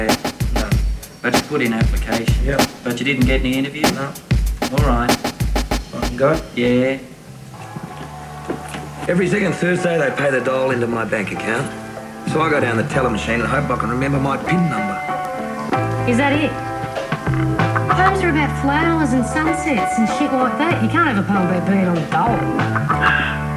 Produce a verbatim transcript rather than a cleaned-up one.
No. But you put in application? Yeah. But you didn't get any interviews? No. All right. I can go? Yeah. Every second Thursday they pay the dole into my bank account. So I go down the teller machine and hope I can remember my PIN number. Is that it? Poems are about flowers and sunsets and shit like that. You can't have a poem about being on a dole.